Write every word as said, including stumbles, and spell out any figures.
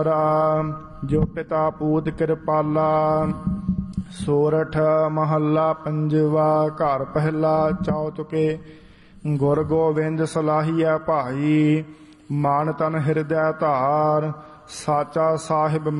ਜੋ ਪਿਤਾ ਪੂਤ ਕਿਰਪਾਲਾ। ਸੋਰਠ ਮਹੱਲਾ ਪੰਜਵਾ। ਘਰ ਪਹਿਲਾ ਚੌਤੁਕੇ। ਗੁਰ ਗੋਬਿੰਦ ਸਲਾਹੀਐ ਭਾਈ, ਮਨ ਤਨ ਹਿਰਦੈ ਧਾਰ। ਸਾਚਾ ਸਾਹਿਬ